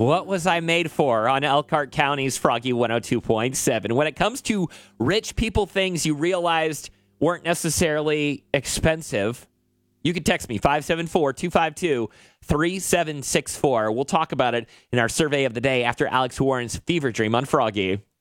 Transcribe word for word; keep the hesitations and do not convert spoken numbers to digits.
What was I made for on Elkhart County's Froggy one oh two point seven? When it comes to rich people things you realized weren't necessarily expensive, you can text me, five seven four, two five two, three seven six four. We'll talk about it in our survey of the day after Alex Warren's Fever Dream on Froggy.